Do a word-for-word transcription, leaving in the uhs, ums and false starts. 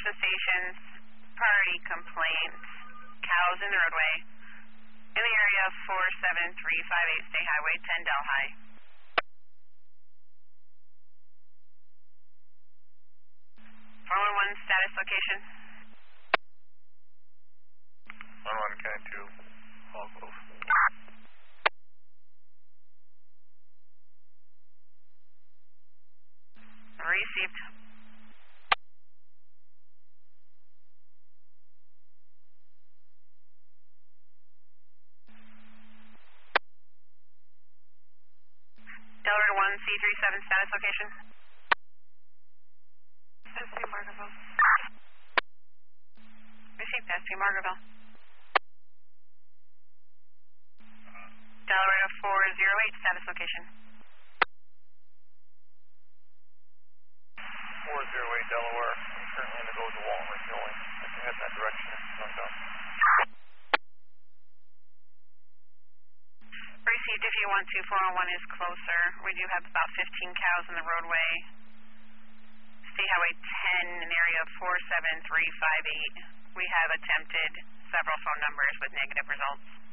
Carson Stations, priority complaints, cows in the roadway, in the area of four seven three five eight State Highway ten Delhi. four one one status location. one one County two, all close. Received. Delaware one C three seven status location. S P Margaretville. Received S P Margaretville. Delaware four zero eight status location. four zero eight Delaware, I'm currently going to go to Walmart going. I can head in that direction if you want to. Received. If you want to, four one one is closer. We do have about fifteen cows in the roadway. State Highway ten in area of four seven three five eight. We have attempted several phone numbers with negative results.